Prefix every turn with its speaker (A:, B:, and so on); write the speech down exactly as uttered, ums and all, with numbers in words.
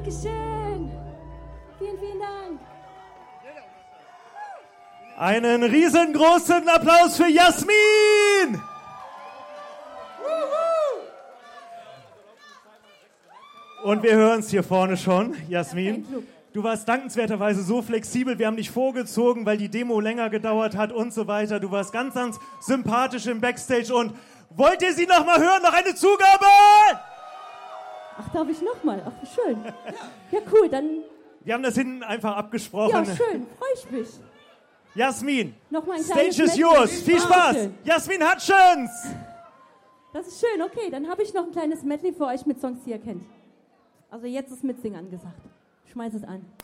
A: Dankeschön. Vielen, vielen Dank.
B: Einen riesengroßen Applaus für Jasmin! Und wir hören es hier vorne schon, Jasmin. Du warst dankenswerterweise so flexibel, wir haben dich vorgezogen, weil die Demo länger gedauert hat und so weiter. Du warst ganz, ganz sympathisch im Backstage und wollt ihr sie noch mal hören? Noch eine Zugabe?
A: Ach, darf ich noch mal? Ach, schön. Ja, cool, dann...
B: Wir haben das hinten einfach abgesprochen.
A: Ja, schön, freue ich mich.
B: Jasmin,
A: noch mal ein
B: Stage is yours. Viel Spaß.
A: Schön.
B: Jasmin Hutchins.
A: Das ist schön, okay. Dann habe ich noch ein kleines Medley für euch mit Songs, die ihr kennt. Also jetzt ist Mitsingen angesagt. Schmeiß es an.